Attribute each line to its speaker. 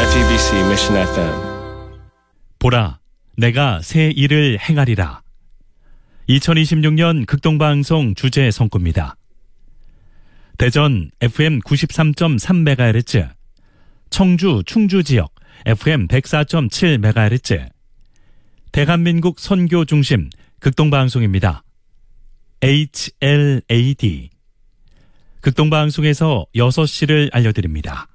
Speaker 1: FEBC Mission FM.
Speaker 2: 보라, 내가 새 일을 행하리라. 2026년 극동방송 주제 성구입니다. 대전 FM 93.3MHz, 청주 충주 지역 FM 104.7MHz, 대한민국 선교 중심 극동방송입니다. HLAD. 극동방송에서 6시를 알려드립니다.